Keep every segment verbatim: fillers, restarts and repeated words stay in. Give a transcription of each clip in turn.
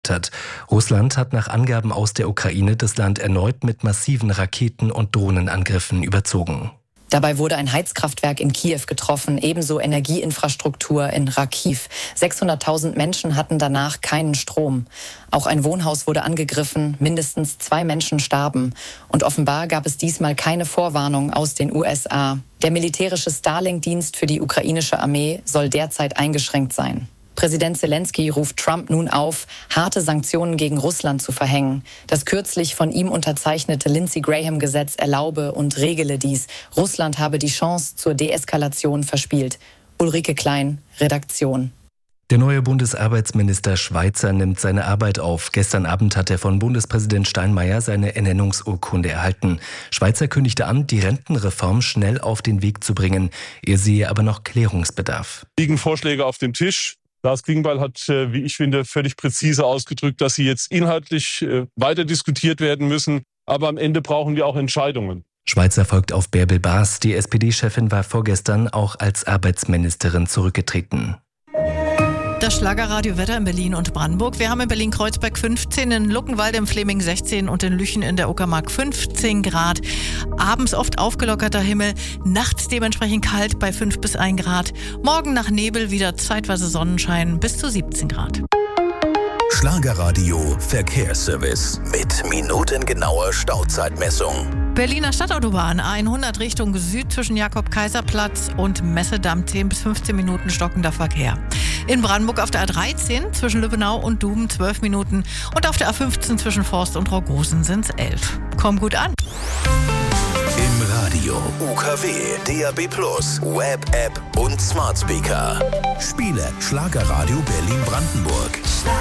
hat. Russland hat nach Angaben aus der Ukraine das Land erneut mit massiven Raketen- und Drohnenangriffen überzogen. Dabei wurde ein Heizkraftwerk in Kiew getroffen, ebenso Energieinfrastruktur in Rakiw. sechshunderttausend Menschen hatten danach keinen Strom. Auch ein Wohnhaus wurde angegriffen, mindestens zwei Menschen starben. Und offenbar gab es diesmal keine Vorwarnung aus den U S A. Der militärische Starlink-Dienst für die ukrainische Armee soll derzeit eingeschränkt sein. Präsident Zelensky ruft Trump nun auf, harte Sanktionen gegen Russland zu verhängen. Das kürzlich von ihm unterzeichnete Lindsey-Graham-Gesetz erlaube und regele dies. Russland habe die Chance zur Deeskalation verspielt. Ulrike Klein, Redaktion. Der neue Bundesarbeitsminister Schweizer nimmt seine Arbeit auf. Gestern Abend hat er von Bundespräsident Steinmeier seine Ernennungsurkunde erhalten. Schweizer kündigte an, die Rentenreform schnell auf den Weg zu bringen. Er sehe aber noch Klärungsbedarf. Liegen Vorschläge auf dem Tisch. Lars Klingbeil hat, wie ich finde, völlig präzise ausgedrückt, dass sie jetzt inhaltlich weiter diskutiert werden müssen. Aber am Ende brauchen wir auch Entscheidungen. Schweizer folgt auf Bärbel Baas. Die S P D-Chefin war vorgestern auch als Arbeitsministerin zurückgetreten. Das Schlagerradio Wetter in Berlin und Brandenburg. Wir haben in Berlin-Kreuzberg fünfzehn, in Luckenwalde im Fleming sechzehn und in Lüchen in der Uckermark fünfzehn Grad. Abends oft aufgelockerter Himmel, nachts dementsprechend kalt bei fünf bis ein Grad. Morgen nach Nebel wieder zeitweise Sonnenschein bis zu siebzehn Grad. Schlagerradio Verkehrsservice mit minutengenauer Stauzeitmessung. Berliner Stadtautobahn hundert Richtung Süd zwischen Jakob-Kaiser-Platz und Messedamm zehn bis fünfzehn Minuten stockender Verkehr. In Brandenburg auf der A dreizehn zwischen Lübbenau und Duben zwölf Minuten und auf der A fünfzehn zwischen Forst und Rogosen sind es elf. Komm gut an. Im Radio U K W, D A B plus, Web, App und Smart Speaker. Spiele Schlagerradio Berlin-Brandenburg.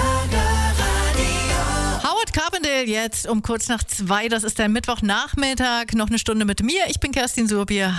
Howard Carpendale jetzt um kurz nach zwei. Das ist der Mittwochnachmittag. Noch eine Stunde mit mir. Ich bin Kerstin Surbier.